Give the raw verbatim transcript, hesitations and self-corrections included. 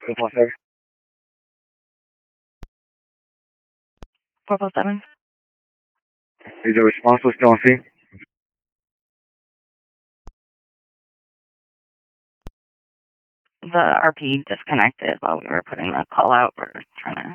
Four four seven. four four seven. Is your response still on scene? The R P disconnected while we were putting the call out. We're trying to